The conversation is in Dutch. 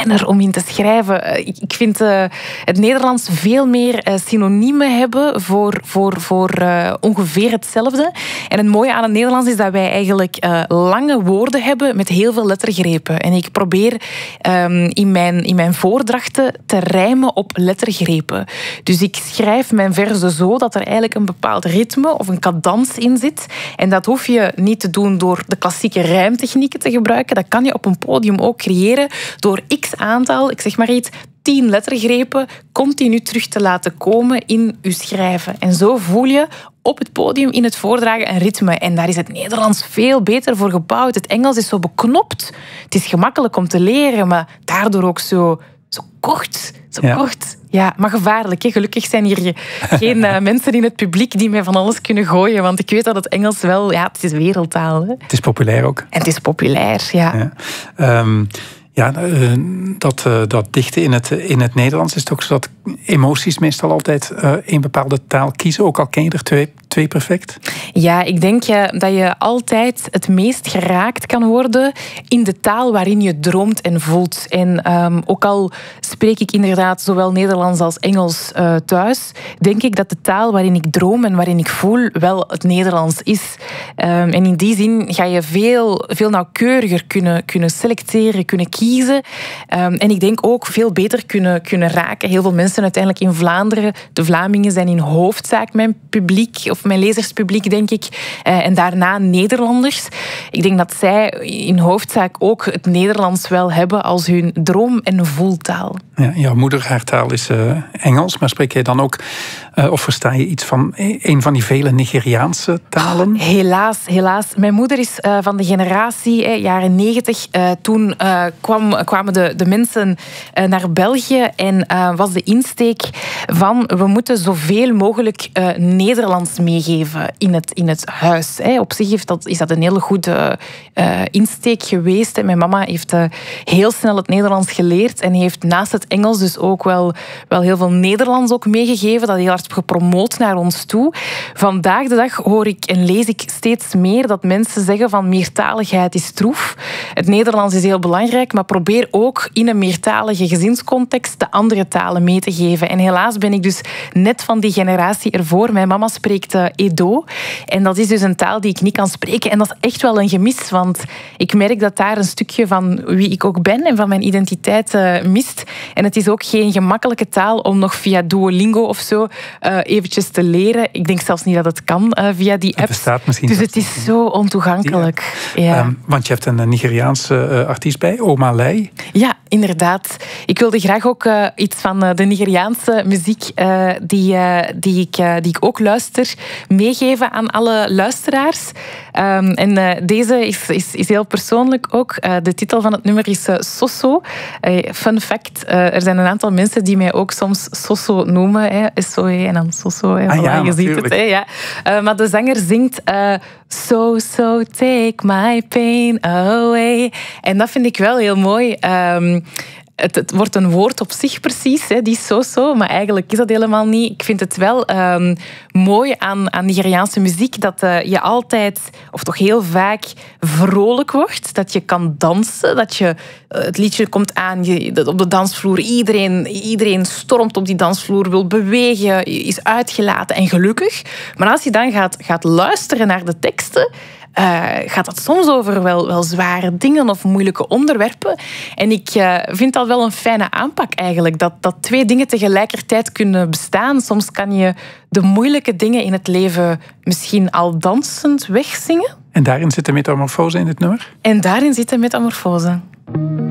fijner om in te schrijven. Ik vind het Nederlands veel meer synoniemen hebben voor ongeveer hetzelfde. En het mooie aan het Nederlands is dat wij eigenlijk lange woorden hebben met heel veel lettergrepen. En ik probeer in mijn voordrachten te rijmen op lettergrepen. Dus ik schrijf mijn verzen zo dat er eigenlijk een bepaald ritme of een cadans in zit. En dat hoef je niet te doen door de klassieke rijmtechnieken te gebruiken. Dat kan je op een podium ook creëren door x aantal, ik zeg maar iets, 10 lettergrepen continu terug te laten komen in je schrijven. En zo voel je op het podium in het voordragen een ritme. En daar is het Nederlands veel beter voor gebouwd. Het Engels is zo beknopt. Het is gemakkelijk om te leren, maar daardoor ook zo kort. Kort. Ja, maar gevaarlijk. Hè? Gelukkig zijn hier geen mensen in het publiek die mij van alles kunnen gooien. Want ik weet dat het Engels wel... Ja, het is wereldtaal. Hè? Het is populair ook. En het is populair, ja. Dat dichten in het Nederlands is het ook zo dat emoties meestal altijd een bepaalde taal kiezen. Ook al ken je er twee perfect. Ja, ik denk dat je altijd het meest geraakt kan worden in de taal waarin je droomt en voelt. En ook al spreek ik inderdaad zowel Nederlands als Engels thuis, denk ik dat de taal waarin ik droom en waarin ik voel wel het Nederlands is. En in die zin ga je veel nauwkeuriger kunnen selecteren, kunnen kiezen. En ik denk ook veel beter kunnen raken. Heel veel mensen uiteindelijk in Vlaanderen, de Vlamingen zijn in hoofdzaak mijn publiek, of mijn lezerspubliek, denk ik. En daarna Nederlanders. Ik denk dat zij in hoofdzaak ook het Nederlands wel hebben als hun droom- en voeltaal. Ja, jouw moeder, haar taal is Engels, maar spreek jij dan ook, of versta je iets van een van die vele Nigeriaanse talen? Helaas. Mijn moeder is van de generatie, jaren 90. Toen kwamen de mensen naar België en was de insteek van we moeten zoveel mogelijk Nederlands meegeven in het huis. Op zich is dat een hele goede insteek geweest. Mijn mama heeft heel snel het Nederlands geleerd en heeft naast het Engels dus ook wel heel veel Nederlands ook meegegeven. Dat heel hard gepromoot naar ons toe. Vandaag de dag hoor ik en lees ik steeds meer dat mensen zeggen van meertaligheid is troef. Het Nederlands is heel belangrijk, maar probeer ook in een meertalige gezinscontext de andere talen mee te geven. En helaas ben ik dus net van die generatie ervoor. Mijn mama spreekt Edo. En dat is dus een taal die ik niet kan spreken. En dat is echt wel een gemis, want ik merk dat daar een stukje van wie ik ook ben en van mijn identiteit mist. En het is ook geen gemakkelijke taal om nog via Duolingo of zo eventjes te leren. Ik denk zelfs niet dat het kan via die apps. Dus het is zo ontoegankelijk. Ja. Want je hebt een Nigeriaanse artiest bij, Oma Lei. Ja, inderdaad. Ik wilde graag ook iets van de Nigeriaanse muziek die ik ook luister, meegeven aan alle luisteraars. En deze is heel persoonlijk ook. De titel van het nummer is Soso. Fun fact, er zijn een aantal mensen die mij ook soms Soso noemen. SOE en dan Soso. Je ziet het. Ja. Maar de zanger zingt So, take my pain away. En dat vind ik wel heel mooi. Het wordt een woord op zich precies, die so-so, maar eigenlijk is dat helemaal niet. Ik vind het wel mooi aan Nigeriaanse muziek dat je altijd, of toch heel vaak, vrolijk wordt. Dat je kan dansen, dat het liedje komt aan op de dansvloer. Iedereen stormt op die dansvloer, wil bewegen, is uitgelaten en gelukkig. Maar als je dan gaat luisteren naar de teksten, gaat dat soms over wel zware dingen of moeilijke onderwerpen. En ik vind dat wel een fijne aanpak eigenlijk. Dat twee dingen tegelijkertijd kunnen bestaan. Soms kan je de moeilijke dingen in het leven misschien al dansend wegzingen. En daarin zit de metamorfose in dit nummer? En daarin zit de metamorfose.